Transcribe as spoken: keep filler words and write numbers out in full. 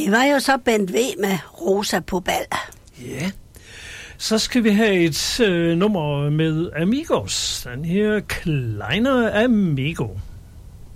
Det var jo så Bent V. med Rosa på bal. Ja. Så skal vi have et øh, nummer med Amigos. Den her Kleiner Amigo.